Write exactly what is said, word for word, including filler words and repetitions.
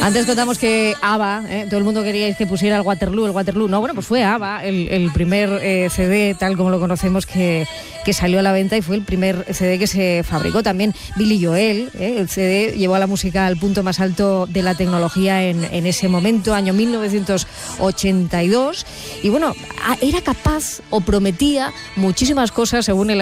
Antes contamos que ABBA, ¿eh? todo el mundo quería que pusiera el Waterloo, el Waterloo. No, bueno, pues fue ABBA, el, el primer eh, C D, tal como lo conocemos, que, que salió a la venta y fue el primer C D que se fabricó. También Billy Joel, ¿eh? el C D llevó a la música al punto más alto de la tecnología en, en ese momento, año mil novecientos ochenta y dos. Y bueno, era capaz o prometía muchísimas cosas según el